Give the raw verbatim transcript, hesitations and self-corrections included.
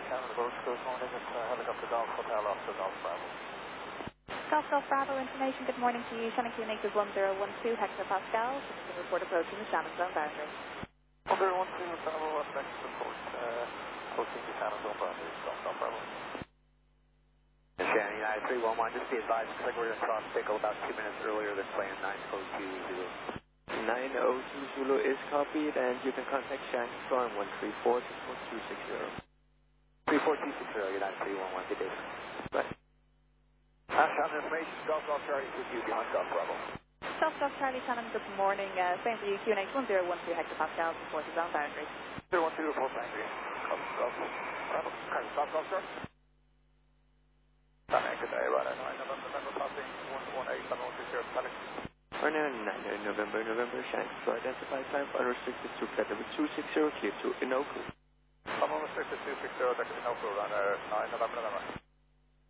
Shannon Road, good morning. It's uh, Helicopter Golf Hotel Officer Golf Bravo. Golf Golf Bravo information, good morning to you. Shannon Q N H is one zero one two hectopascals. This is the report approaching the Shannon Zone boundary. one zero one two Bravo, what's next report? Uh, approaching the Shannon Zone boundary, Golf Golf Bravo. Shannon United three one one, just be advised, looks like we're going to cross Pickle about two minutes earlier than planned, nine oh two Zulu. nine oh two Zulu is copied, and you can contact Shannon Storm one three four six four two six zero. three four two six zero, United three one one, good day. Bye. Uh, Shannon information, Golf Golf Charlie, with you behind Golf Bravo. Golf Golf Charlie, Shannon, good morning. Uh, same for you, Q N H one zero one two hectopascals, report the zone boundary. zero one two report boundary, Golf Golf Bravo, Golf Golf Charlie. Shannon, good day, right, nine November, November, passing one one eight, seven one two zero, Pelic. Or now, nine November, November, Shannon Storm, identified time, unrestricted to flight number two six zero, clear to Inoku. I'm unrestricted two six zero, Inoku, runner nine November, November.